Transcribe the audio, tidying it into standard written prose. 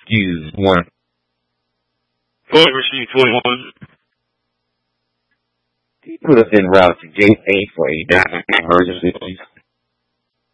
Use 1. Point received 21. Put us en route to Gate 8 for a emergency, please.